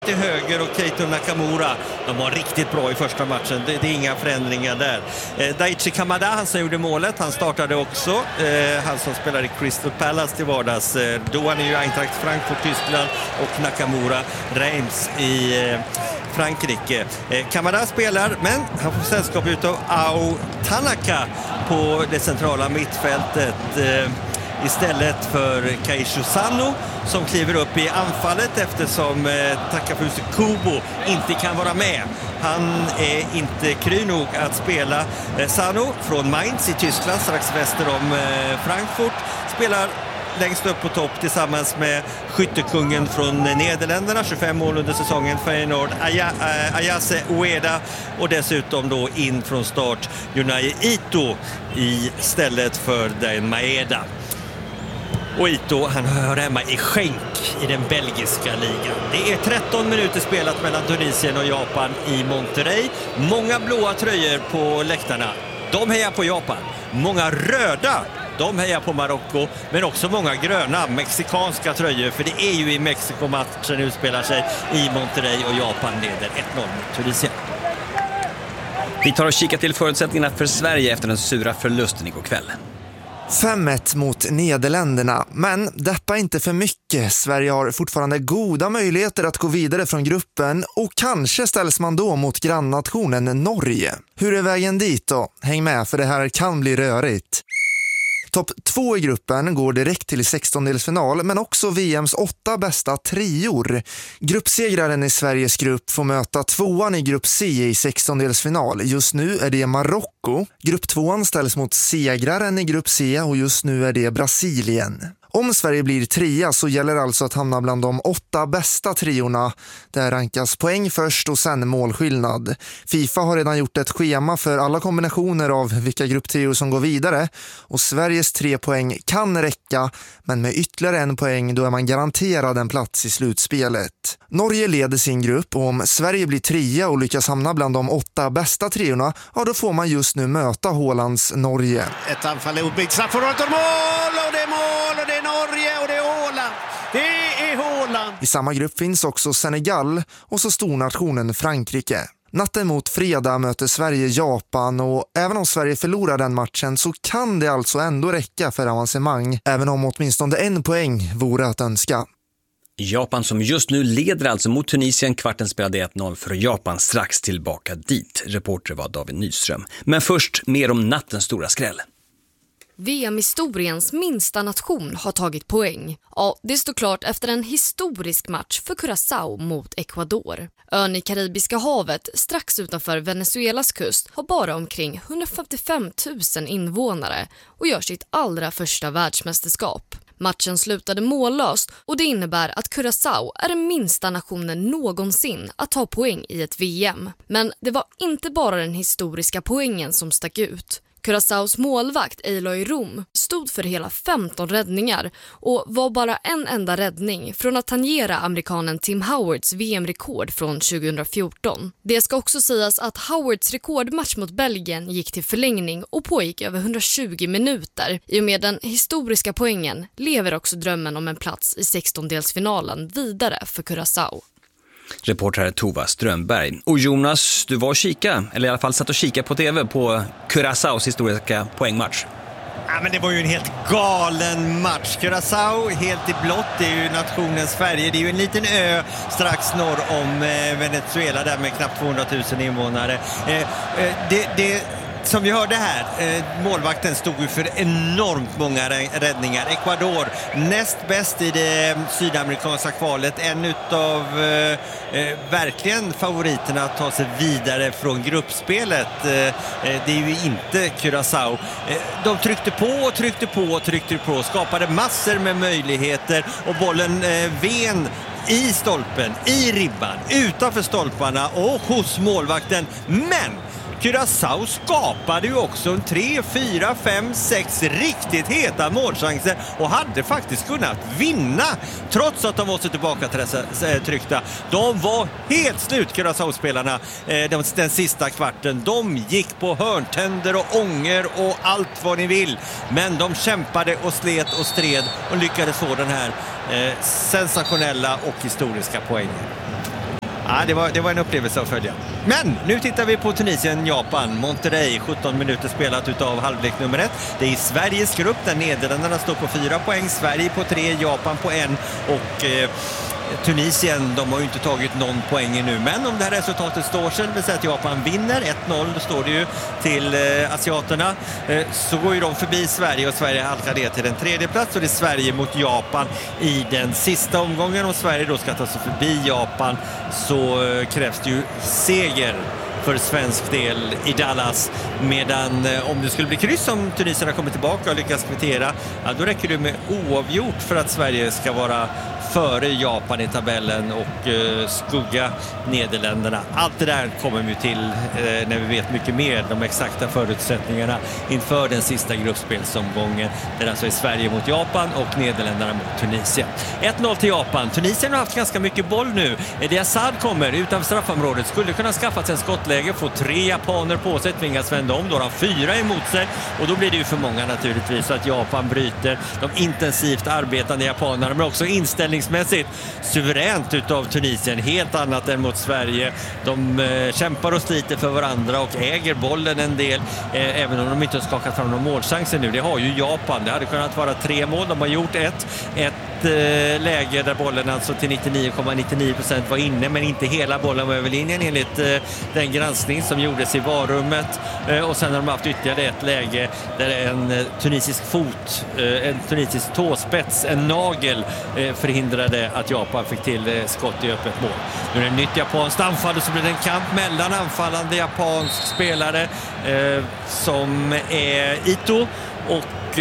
till höger och Keito Nakamura. De var riktigt bra i första matchen. Det är inga förändringar där. Daichi Kamada, han som gjorde målet, han startade också. Han som spelar i Crystal Palace till vardags. Då han är ju Eintracht Frankfurt, Tyskland, och Nakamura Reims i Frankrike. Kamada spelar, men han får sällskap utav Ao Tanaka på det centrala mittfältet. Istället för Keishu Sano som kliver upp i anfallet eftersom Takafusa Kubo inte kan vara med. Han är inte kry nog att spela. Sano från Mainz i Tyskland, strax väster om Frankfurt, spelar längst upp på topp tillsammans med skyttekungen från Nederländerna, 25 mål under säsongen, Feyenoord, Ayase Ueda, och dessutom då in från start Junai Ito istället för Den Maeda. Och Ito, han hör hemma i Genk i den belgiska ligan. Det är 13 minuter spelat mellan Tunisien och Japan i Monterrey. Många blåa tröjor på läktarna. De hejar på Japan. Många röda, de hejar på Marocko. Men också många gröna mexikanska tröjor. För det är ju i Mexiko matchen utspelar sig i Monterrey, och Japan leder 1-0 mot Tunisien. Vi tar och kikar till förutsättningarna för Sverige efter den sura förlusten igår kväll. 5-1 mot Nederländerna, men deppa inte för mycket. Sverige har fortfarande goda möjligheter att gå vidare från gruppen, och kanske ställs man då mot grannnationen Norge. Hur är vägen dit då? Häng med, för det här kan bli rörigt. Topp 2 i gruppen går direkt till 16-delsfinal, men också VMs 8 bästa trior. Gruppsegraren i Sveriges grupp får möta 2:an i grupp C i 16-delsfinal. Just nu är det Marocko. Grupp 2:an ställs mot segraren i grupp C, och just nu är det Brasilien. Om Sverige blir 3 så gäller alltså att hamna bland de 8 bästa triorna. Där rankas poäng först och sen målskillnad. FIFA har redan gjort ett schema för alla kombinationer av vilka grupptrior som går vidare. Och Sveriges 3 poäng kan räcka, men med ytterligare 1 poäng då är man garanterad en plats i slutspelet. Norge leder sin grupp, och om Sverige blir 3 och lyckas hamna bland de 8 bästa triorna, ja då får man just nu möta Hålands Norge. Ett anfall är uppbyggt, Saffron mål, och det är mål, och det är Norge, och det är Håland. Det är Håland. I samma grupp finns också Senegal och så stornationen Frankrike. Natten mot fredag möter Sverige Japan, och även om Sverige förlorar den matchen så kan det alltså ändå räcka för avancemang, även om åtminstone 1 poäng vore att önska. Japan som just nu leder alltså mot Tunisien. Kvarten spelade 1-0 för Japan, strax tillbaka dit. Reporter var David Nyström. Men först mer om nattens stora skräll. VM-historiens minsta nation har tagit poäng. Ja, det står klart efter en historisk match för Curaçao mot Ecuador. Ön i Karibiska havet, strax utanför Venezuelas kust, har bara omkring 155 000 invånare och gör sitt allra första världsmästerskap. Matchen slutade mållöst, och det innebär att Curaçao är den minsta nationen någonsin att ta poäng i ett VM. Men det var inte bara den historiska poängen som stack ut. Curaçaos målvakt Eloy Rom stod för hela 15 räddningar och var bara en enda räddning från att tangera amerikanen Tim Howards VM-rekord från 2014. Det ska också sägas att Howards rekordmatch mot Belgien gick till förlängning och pågick över 120 minuter. I och med den historiska poängen lever också drömmen om en plats i 16-delsfinalen vidare för Curaçao. Reporter här Tova Strömberg. Och Jonas, du var och kika, eller i alla fall satt och kika på tv på Curaçaos historiska poängmatch. Ja, men det var ju en helt galen match. Curaçao helt i blått, det är ju nationens färger. Det är ju en liten ö strax norr om Venezuela där med knappt 200 000 invånare. Som vi hörde här, målvakten stod ju för enormt många räddningar. Ecuador näst bäst i det sydamerikanska kvalet. En utav verkligen favoriterna att ta sig vidare från gruppspelet. Det är ju inte Curaçao. De tryckte på, skapade massor med möjligheter, och bollen ven i stolpen, i ribban, utanför stolparna och hos målvakten. Men Curaçao skapade ju också en 3, 4, 5, 6 riktigt heta målchanser och hade faktiskt kunnat vinna trots att de var så tillbakatryckta. De var helt slut, Curaçao-spelarna, den sista kvarten. De gick på hörntänder och ånger och allt vad ni vill. Men de kämpade och slet och stred och lyckades få den här sensationella och historiska poängen. Ja, det var en upplevelse att följa. Men nu tittar vi på Tunisien-Japan. Monterrey, 17 minuter spelat utav halvlek nummer 1. Det är i Sveriges grupp där Nederländerna står på 4 poäng, Sverige på 3, Japan på 1 och Tunisien, de har ju inte tagit någon poäng ännu. Men om det här resultatet står sig, det vill säga att Japan vinner 1-0, då står det ju till asiaterna, så går ju de förbi Sverige och Sverige halkar ner till den 3:e plats och det är Sverige mot Japan i den sista omgången. Om Sverige då ska ta sig förbi Japan så krävs det ju seger för svensk del i Dallas, medan om det skulle bli kryss om Tunisierna kommer tillbaka och lyckas kvittera, ja, då räcker det med oavgjort för att Sverige ska vara före Japan i tabellen och skugga Nederländerna. Allt det där kommer vi till när vi vet mycket mer de exakta förutsättningarna inför den sista gruppspelsomgången. Det är alltså Sverige mot Japan och Nederländerna mot Tunisien. 1-0 till Japan. Tunisien har haft ganska mycket boll nu. Edi Assad kommer utanför straffområdet. Skulle kunna skaffa sig en skottläge, få 3 japaner på sig, tvingas vända om. Då har han 4 emot sig och då blir det ju för många naturligtvis, så att Japan bryter. De intensivt arbetande japanerna, men också inställningsmässigt suveränt utav Tunisien, helt annat än mot Sverige. De kämpar och sliter för varandra och äger bollen en del, även om de inte har skakat fram någon målchanser nu. Det har ju Japan. Det hade kunnat vara 3 mål. De har gjort ett läge där bollen alltså till 99,99% var inne, men inte hela bollen var över linjen enligt den granskning som gjordes i varummet. Och sen har de haft ytterligare ett läge där en tunisisk fot, en tunisisk tåspets, en nagel förhindrade att Japan fick till skott i öppet mål. Nu är det en nytt japanskt anfall och så blir det en kamp mellan anfallande japansk spelare som är Ito och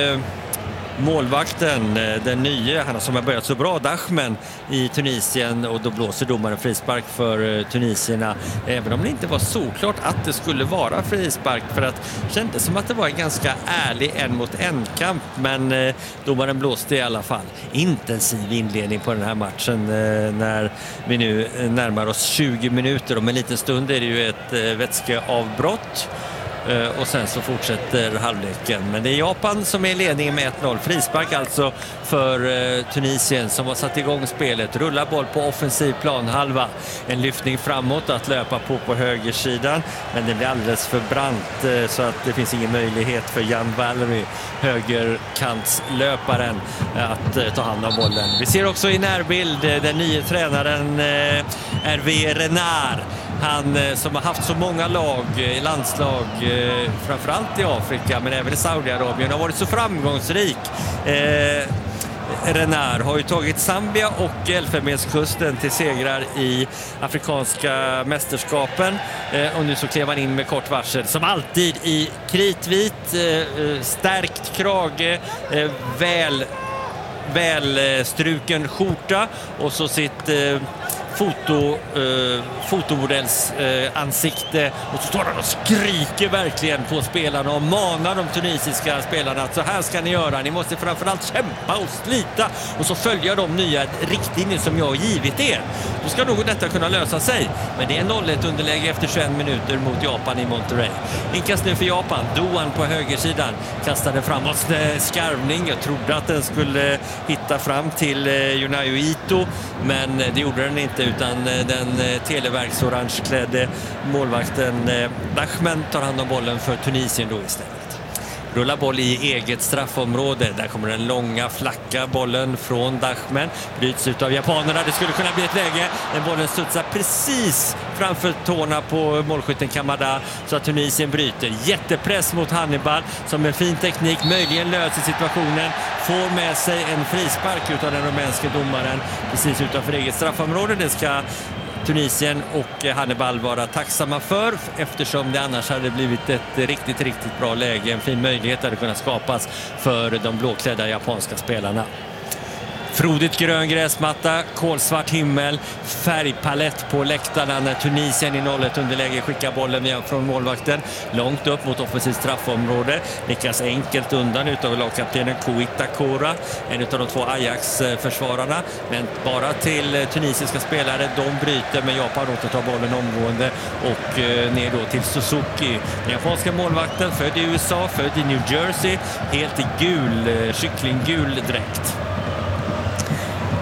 målvakten, den nya, han som har börjat så bra, Dachmen i Tunisien, och då blåser domaren frispark för tunisierna, även om det inte var såklart att det skulle vara frispark, för att det kändes som att det var en ganska ärlig en mot en kamp, men domaren blåste i alla fall. Intensiv inledning på den här matchen när vi nu närmar oss 20 minuter. Om en liten stund är det ju ett vätskeavbrott. Och sen så fortsätter halvleken. Men det är Japan som är i ledningen med 1-0. Frispark alltså för Tunisien som har satt igång spelet. Rullar boll på offensiv planhalva. En lyftning framåt att löpa på högersidan. Men det blir alldeles för brant så att det finns ingen möjlighet för Jan Valery, högerkantslöparen, att ta hand om bollen. Vi ser också i närbild den nya tränaren Hervé Renard. Han som har haft så många landslag, framförallt i Afrika men även i Saudiarabien, har varit så framgångsrik. Renard har ju tagit Zambia och Elfenbenskusten till segrar i afrikanska mästerskapen, och nu så klev han in med kort varsel, som alltid i kritvit, stärkt krage, välstruken skjorta och så sitt fotomodells ansikte, och så står han och skriker verkligen på spelarna och manar de tunisiska spelarna att så här ska ni göra, ni måste framförallt kämpa och slita och så följa de nya riktlinjer som jag har givit er. Då ska nog detta kunna lösa sig, men det är 0-1 underläge efter 21 minuter mot Japan i Monterrey. Inkast nu för Japan, Doan på högersidan kastade framåt skarvning. Jag trodde att den skulle hitta fram till Yunayo Ito, men det gjorde den inte, utan den televerks-orangeklädde målvakten Dachmen tar hand om bollen för Tunisien då istället. Rullar boll i eget straffområde. Där kommer den långa flacka bollen från Dachmen. Bryts ut av japanerna. Det skulle kunna bli ett läge. Den bollen studsar precis framför tårna på målskytten Kamada, så att Tunisien bryter. Jättepress mot Hannibal som med fin teknik möjligen löser situationen. Får med sig en frispark utav den rumänska domaren precis utanför eget straffområde. Det ska Tunisien och Hannibal vara tacksamma för, eftersom det annars hade blivit ett riktigt bra läge. En fin möjlighet hade kunnat skapas för de blåklädda japanska spelarna. Frodigt grön gräsmatta, kolsvart himmel, färgpalett på läktarna när Tunisien i 0-1 underläge skickar bollen från målvakten långt upp mot offensivt straffområde. Nickas enkelt undan utav lagkaptenen Kouita Kora, en utav de 2 Ajax-försvararna, men bara till tunisiska spelare. De bryter, men Japan återtar bollen omgående och ner då till Suzuki. Den japanska målvakten, född i USA, född i New Jersey, helt i gul, kycklinggul dräkt.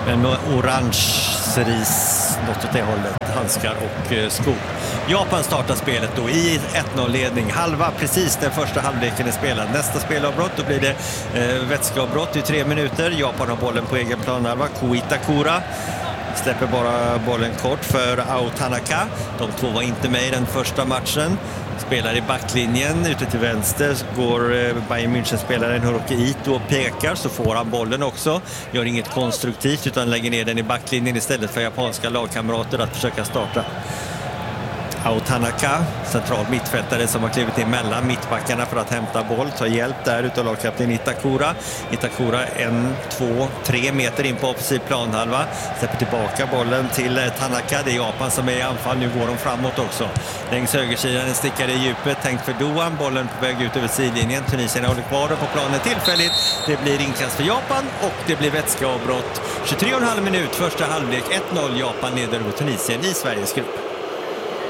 Men med orange cerise, något åt det hållet, handskar och skor. Japan startar spelet då i 1-0-ledning. Halva precis den första halvleken är spelad. Nästa spelavbrott, då blir det vätskeavbrott i 3 minuter. Japan har bollen på egen planhalva. Ko Itakura släpper bara bollen kort för Ao Tanaka. De två var inte med i den första matchen. Spelar i backlinjen, ute till vänster går Bayern München-spelaren Hiroki Ito och pekar, så får han bollen också. Gör inget konstruktivt utan lägger ner den i backlinjen istället för japanska lagkamrater att försöka starta. Ao Tanaka, central mittfältare som har klivit in mellan mittbackarna för att hämta boll, tar hjälp där utav lagkapten Itakura. Itakura 1, 2, 3 meter in på offensiv planhalva, släpper tillbaka bollen till Tanaka. Det är Japan som är i anfall, nu går de framåt också. Längs högersidan en stickare i djupet, tänkt för Doan, bollen på väg ut över sidlinjen. Tunisien håller kvar på planen tillfälligt. Det blir inkast för Japan och det blir vätskeavbrott. 23,5 minut, första halvlek, 1-0 Japan leder över Tunisien i Sveriges grupp.